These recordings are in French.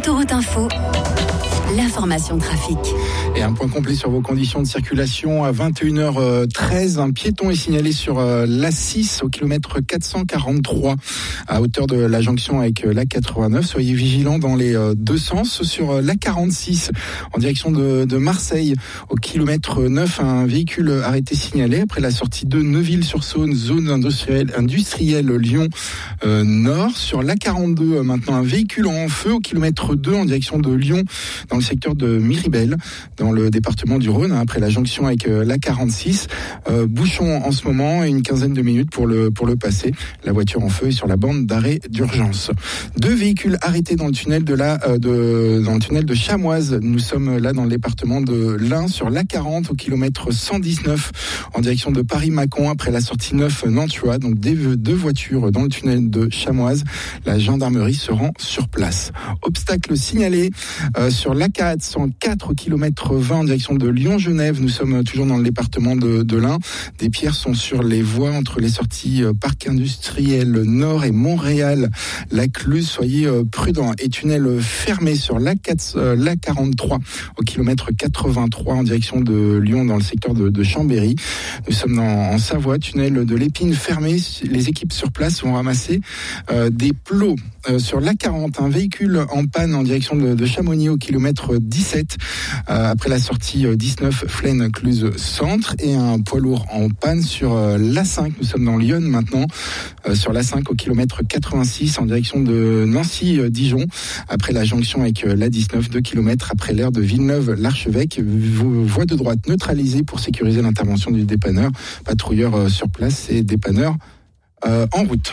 Autoroute Info, l'information trafic. Et un point complet sur vos conditions de circulation à 21h13. Un piéton est signalé sur l'A6 au kilomètre 443 à hauteur de la jonction avec l'A89. Soyez vigilants dans les deux sens. Sur l'A46 en direction de Marseille au kilomètre 9, un véhicule arrêté signalé après la sortie de Neuville-sur-Saône, zone industrielle Lyon Nord. Sur l'A42 maintenant, un véhicule en feu au kilomètre 2 en direction de Lyon dans le secteur de Miribel, dans le département du Rhône, après la jonction avec l'A46. Bouchon en ce moment et une quinzaine de minutes pour le passer. La voiture en feu est sur la bande d'arrêt d'urgence. Deux véhicules arrêtés dans le tunnel dans le tunnel de Chamoise. Nous sommes là dans le département de l'Ain sur l'A40 au kilomètre 119 en direction de Paris-Mâcon après la sortie 9 Nantua. Donc deux voitures dans le tunnel de Chamoise. La gendarmerie se rend sur place. Obstacle signalé sur l'A404 au kilomètre 20 en direction de Lyon-Genève. Nous sommes toujours dans le département de l'Ain. Des pierres sont sur les voies entre les sorties Parc Industriel Nord et Montréal-la-Cluse. Soyez prudents. Et tunnel fermé sur l'A43 au kilomètre 83 en direction de Lyon dans le secteur de Chambéry. Nous sommes en Savoie. Tunnel de l'Épine fermé. Les équipes sur place vont ramasser des plots. Sur l'A40, un véhicule en panne en direction de Chamonix au kilomètre 17 après la sortie 19 Flaine-Cluse Centre, et un poids lourd en panne sur l'A5. Nous sommes dans Lyon maintenant, sur l'A5 au kilomètre 86 en direction de Nancy-Dijon après la jonction avec l'A19, 2 km après l'aire de Villeneuve-l'Archevêque. Voie de droite neutralisée pour sécuriser l'intervention du dépanneur. Patrouilleurs sur place et dépanneurs en route.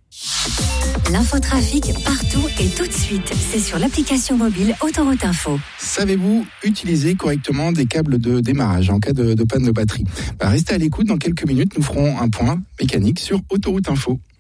L'infotrafic partout et tout de suite, c'est sur l'application mobile Autoroute Info. Savez-vous utiliser correctement des câbles de démarrage en cas de panne de batterie ? Restez à l'écoute, dans quelques minutes, nous ferons un point mécanique sur Autoroute Info.